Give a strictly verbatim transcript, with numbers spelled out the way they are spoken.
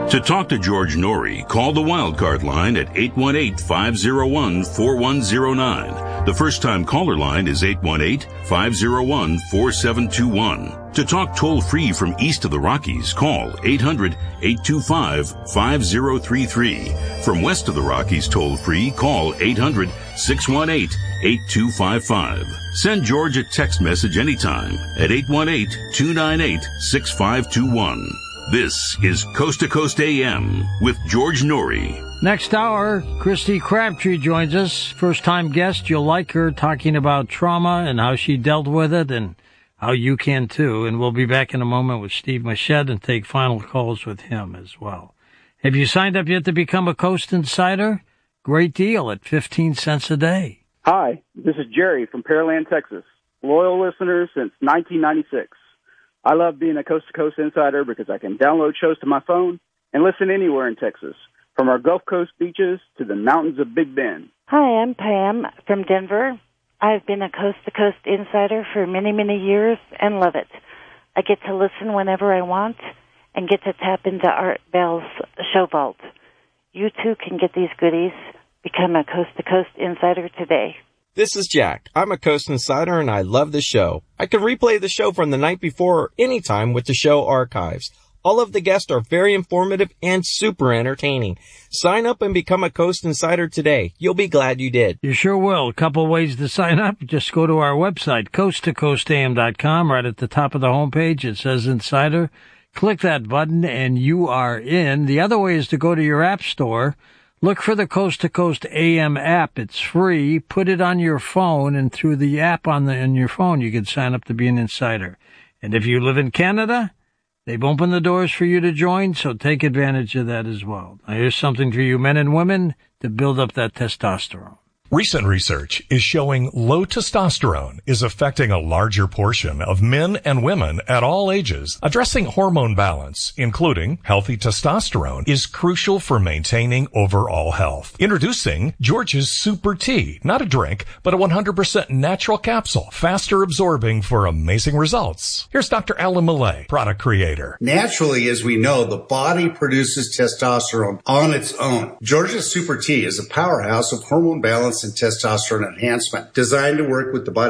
To talk to George Norrie, call the Wildcard line at eight one eight, five oh one, four one oh nine. The first-time caller line is eight one eight, five oh one, four seven two one. To talk toll-free from east of the Rockies, call eight hundred, eight two five, five oh three three. From west of the Rockies toll-free, call eight hundred, six one eight, eight two five five. Send George a text message anytime at eight one eight, two nine eight, six five two one. This is Coast to Coast A M with George Norrie. Next hour, Christy Crabtree joins us. First-time guest. You'll like her, talking about trauma and how she dealt with it and how you can too. And we'll be back in a moment with Steve Machette and take final calls with him as well. Have you signed up yet to become a Coast Insider? Great deal at fifteen cents a day. Hi, this is Jerry from Pearland, Texas. Loyal listener since nineteen ninety-six. I love being a Coast to Coast Insider because I can download shows to my phone and listen anywhere in Texas, from our Gulf Coast beaches to the mountains of Big Bend. Hi, I'm Pam from Denver. I've been a Coast to Coast Insider for many, many years and love it. I get to listen whenever I want and get to tap into Art Bell's show vault. You too can get these goodies. Become a Coast to Coast Insider today. This is Jack. I'm a Coast Insider and I love the show. I can replay the show from the night before or anytime with the show archives. All of the guests are very informative and super entertaining. Sign up and become a Coast Insider today. You'll be glad you did. You sure will. A couple ways to sign up. Just go to our website, coast to coast a m dot com. Right at the top of the homepage, it says Insider. Click that button and you are in. The other way is to go to your app store. Look for the Coast to Coast A M app. It's free. Put it on your phone, and through the app on the on your phone, you can sign up to be an insider. And if you live in Canada, they've opened the doors for you to join, so take advantage of that as well. Now, here's something for you men and women to build up that testosterone. Recent research is showing low testosterone is affecting a larger portion of men and women at all ages. Addressing hormone balance, including healthy testosterone, is crucial for maintaining overall health. Introducing George's Super Tea, not a drink, but a one hundred percent natural capsule, faster absorbing for amazing results. Here's Doctor Alan Millay, product creator. Naturally, as we know, the body produces testosterone on its own. George's Super Tea is a powerhouse of hormone balance and testosterone enhancement, designed to work with the body